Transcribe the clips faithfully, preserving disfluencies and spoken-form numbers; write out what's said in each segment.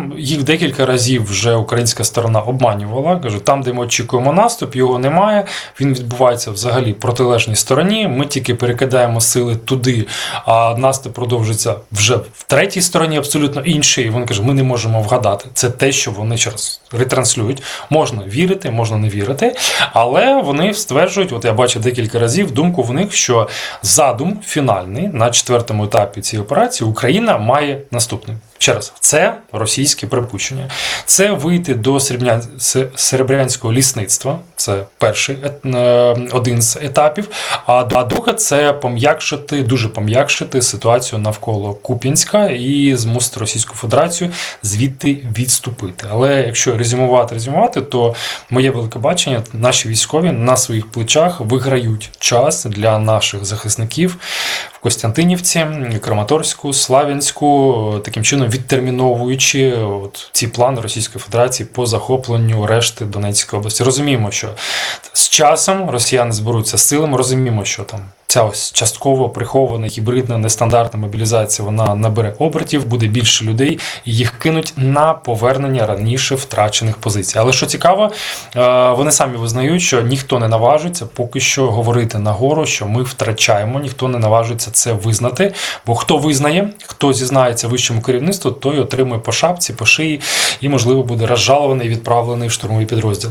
Там їх декілька разів вже українська сторона обманювала. Каже, там, де ми очікуємо наступ, його немає. Він відбувається взагалі в протилежній стороні. Ми тільки перекидаємо сили туди, а наступ продовжується вже в третій стороні, абсолютно іншій. І вони кажуть, ми не можемо вгадати. Це те, що вони зараз ретранслюють. Можна вірити, можна не вірити, але вони стверджують, от я бачив декілька разів, думку в них, що задум фінальний на четвертому етапі цієї операції Україна має наступний. Ще раз, це російське припущення. Це вийти до серебрянського лісництва, це перший один з етапів, а друге – це пом'якшити, дуже пом'якшити ситуацію навколо Куп'янська і змусити Російську Федерацію звідти відступити. Але якщо резюмувати, резюмувати, то моє велике бачення, наші військові на своїх плечах виграють час для наших захисників в Костянтинівці, Краматорську, Слав'янську, таким чином відтерміновуючи от ці плани Російської Федерації по захопленню решти Донецької області. Розуміємо, що з часом росіяни зберуться силами, розуміємо, що там ця ось частково прихована, гібридна, нестандартна мобілізація, вона набере обертів, буде більше людей, і їх кинуть на повернення раніше втрачених позицій. Але що цікаво, вони самі визнають, що ніхто не наважиться поки що говорити нагору, що ми втрачаємо, ніхто не наважиться це визнати, бо хто визнає, хто зізнається вищому керівництву, той отримує по шапці, по шиї і, можливо, буде розжалований і відправлений в штурмові підрозділи.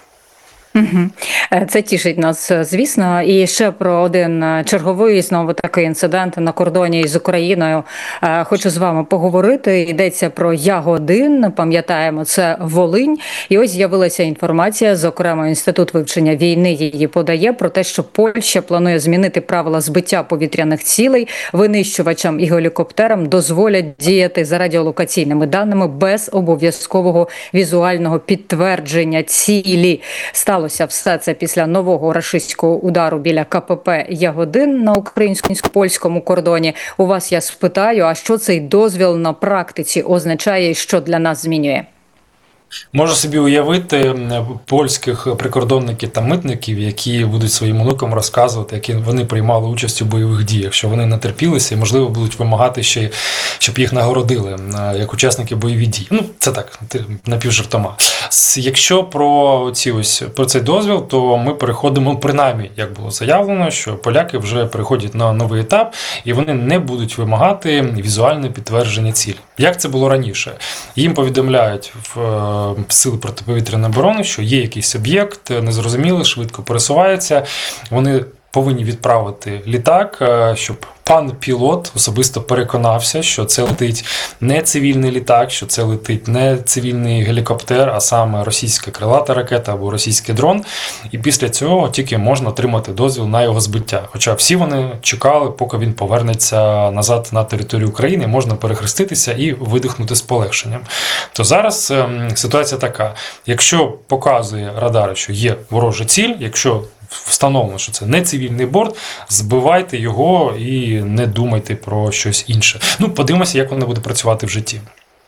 Угу. Це тішить нас, звісно. І ще про один черговий, знову такий інцидент на кордоні з Україною. Хочу з вами поговорити. Йдеться про Ягодин, пам'ятаємо, це Волинь. І ось з'явилася інформація, зокрема, Інститут вивчення війни її подає, про те, що Польща планує змінити правила збиття повітряних цілей. Винищувачам і гелікоптерам дозволять діяти за радіолокаційними даними без обов'язкового візуального підтвердження цілі. Стало все це після нового рашистського удару біля КПП Ягодин на українсько-польському кордоні. У вас я спитаю, а що цей дозвіл на практиці означає і що для нас змінює? Можу собі уявити польських прикордонників та митників, які будуть своїм онукам розказувати, які вони приймали участь у бойових діях, що вони натерпілися і, можливо, будуть вимагати ще, щоб їх нагородили як учасники бойових дій. Ну, це так, напівжартома. Якщо про, ці ось, про цей дозвіл, то ми переходимо, принаймні, як було заявлено, що поляки вже переходять на новий етап, і вони не будуть вимагати візуальне підтвердження цілі. Як це було раніше? Їм повідомляють в Сили протиповітряної оборони, що є якийсь об'єкт, незрозумілий, швидко пересувається, вони повинні відправити літак, щоб пан пілот особисто переконався, що це летить не цивільний літак, що це летить не цивільний гелікоптер, а саме російська крилата ракета або російський дрон. І після цього тільки можна отримати дозвіл на його збиття. Хоча всі вони чекали, поки він повернеться назад на територію України, можна перехреститися і видихнути з полегшенням. То зараз ситуація така. Якщо показує радар, що є ворожа ціль, якщо встановлено, що це не цивільний борт, збивайте його і не думайте про щось інше. Ну, подивимося, як воно буде працювати в житті.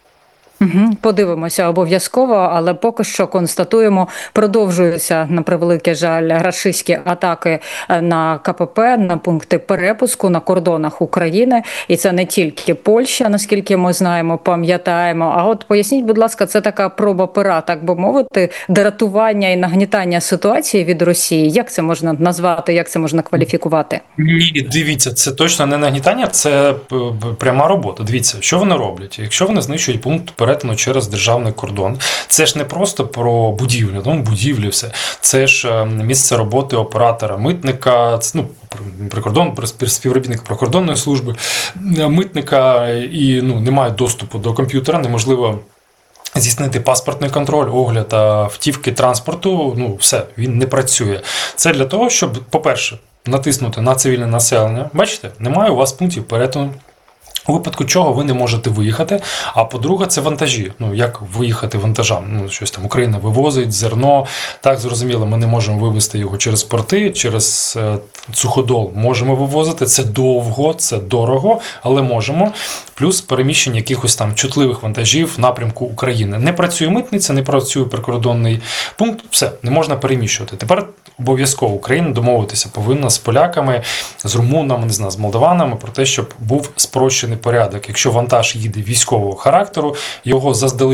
Угу, подивимося обов'язково, але поки що констатуємо, продовжуються, на превеликий жаль, рашистські атаки на КПП, на пункти перепуску на кордонах України. І це не тільки Польща, наскільки ми знаємо, пам'ятаємо. А от поясніть, будь ласка, це така проба пера, так би мовити, дратування і нагнітання ситуації від Росії. Як це можна назвати, як це можна кваліфікувати? Ні, дивіться, це точно не нагнітання, це пряма робота. Дивіться, що вони роблять. Якщо вони знищують пункт перетину через державний кордон. Це ж не просто про будівлю, ну, будівлі все. Це ж місце роботи оператора, митника, ну, прикордон, співробітника прикордонної служби, митника, і ну, немає доступу до комп'ютера, неможливо здійснити паспортний контроль, огляд автівки, транспорту, ну, все, він не працює. Це для того, щоб, по-перше, натиснути на цивільне населення. Бачите, немає у вас пунктів перетину, у випадку чого ви не можете виїхати. А по-друге, це вантажі. Ну, як виїхати вантажам? Ну, щось там Україна вивозить, зерно. Так, зрозуміло, ми не можемо вивезти його через порти, через е, суходол можемо вивозити. Це довго, це дорого, але можемо. Плюс переміщення якихось там чутливих вантажів в напрямку України. Не працює митниця, не працює прикордонний пункт, все, не можна переміщувати. Тепер обов'язково Україна домовитися повинна з поляками, з румунами, не знаю, з молдаванами про те, щоб був спрощений порядок. Якщо вантаж їде військового характеру, його заздалегідь